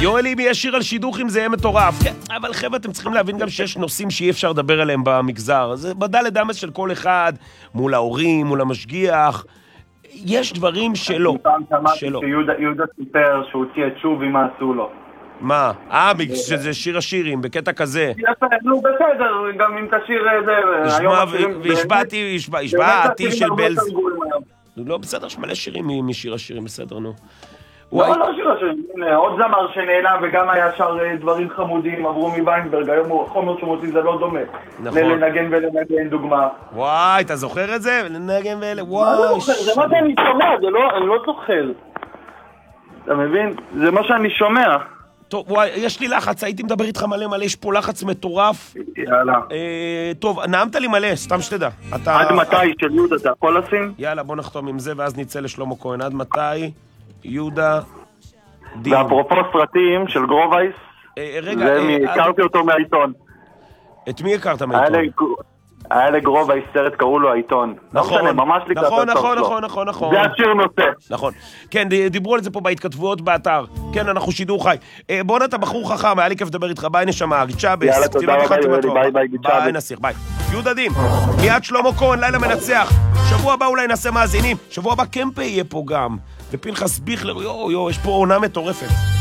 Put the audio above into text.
יואל, אם יש שיר על שידוכים זה יהיה מטורף. כן, אבל חבר'ה, אתם צריכים להבין גם שיש נושאים שאי אפשר לדבר עליהם במגזר. זה בדלת אמות של כל אחד, מול ההורים, מול המשגיח. יש דברים שלא. שמעתי שיהודה סיפר שהוא הוציא את שובי מה עשו לו. מה? שזה שיר השירים, בקטע כזה. יפה, נו בסדר, גם אם תשאיר זה... והשבעתי של בלז. לא, בסדר, שמלא שירים משיר השירים, בסדר, נו. לא שיר השירים, עוד זמר שנעלם וגם היה שר דברים חמודים, עברו מוויינברג, היום חומר שמוציא זה לא דומה. נכון. לנגן ולנגן דוגמה. וואי, אתה זוכר את זה? לנגן וואי. זה מה שאני שומע, אני לא זוכר. אתה מבין? זה מה שאני שומע. טוב, וואי, יש לי לחץ, הייתי מדבר איתך מלא, יש פה לחץ מטורף. יאללה. טוב, נעמת לי מלא, סתם שתדע. עד מתי של יהודה אתה יכול לשים? יאללה, בוא נחתום עם זה ואז נצא לשלמה כהן. עד מתי? יהודה דין. ואפרופו סרטים של גרובייס, הכרתי אותו מהעיתון. את מי הכרת מהעיתון? היה לגרובייס סרט, קראו לו העיתון. נכון, זה השיר נושא. נכון. כן, דיברו על זה פה בהתכתבויות באתר. כן, אנחנו שידור חי. בוא אתה בחור חכם, היה לי כיף לדבר איתך. ביי נשמה, ריצ'אבס. יאללה, תודה רבה, ביי, ביי נסיך, ביי. יהודה דין, מיד שלמה כהן, לילה מנצח. שבוע הבא אולי נעשה מאזינים. שבוע הבא קמפה יהיה פה גם. ופנחס ביכלר, יש פה עונה מטורפת.